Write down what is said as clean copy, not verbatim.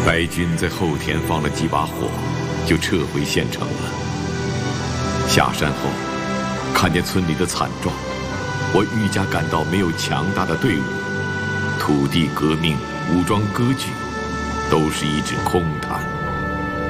白军在后田放了几把火，就撤回县城了。下山后，看见村里的惨状，我愈加感到没有强大的队伍，土地革命、武装割据，都是一纸空谈。